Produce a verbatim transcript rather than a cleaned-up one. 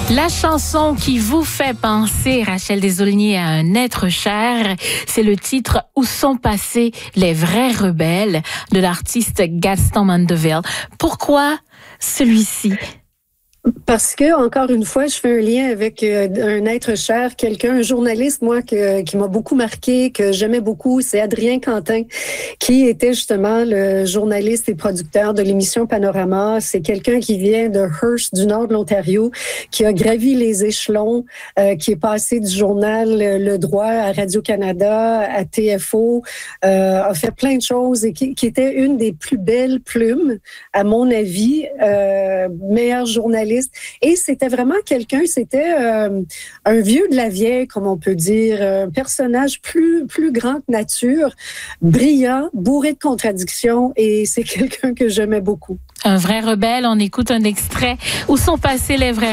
La chanson qui vous fait penser, Rachel Desaulniers, à un être cher, c'est le titre « Où sont passés les vrais rebelles » de l'artiste Gaston Mandeville. Pourquoi celui-ci? Parce que, encore une fois, je fais un lien avec euh, un être cher, quelqu'un, un journaliste, moi, que, qui m'a beaucoup marqué, que j'aimais beaucoup, c'est Adrien Quentin, qui était justement le journaliste et producteur de l'émission Panorama. C'est quelqu'un qui vient de Hearst, du nord de l'Ontario, qui a gravi les échelons, euh, qui est passé du journal Le Droit à Radio-Canada, à T F O, euh, a fait plein de choses et qui, qui était une des plus belles plumes, à mon avis, euh, meilleur journaliste. Et c'était vraiment quelqu'un, c'était euh, un vieux de la vieille, comme on peut dire, un personnage plus, plus grand que nature, brillant, bourré de contradictions, et c'est quelqu'un que j'aimais beaucoup. Un vrai rebelle, on écoute un extrait. Où sont passés les vrais